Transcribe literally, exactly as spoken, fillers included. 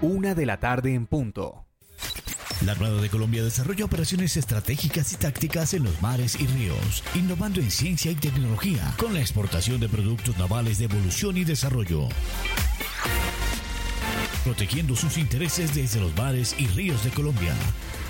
Una de la tarde en punto. La Armada de Colombia desarrolla operaciones estratégicas y tácticas en los mares y ríos, innovando en ciencia y tecnología con la exportación de productos navales de evolución y desarrollo, protegiendo sus intereses desde los mares y ríos de Colombia.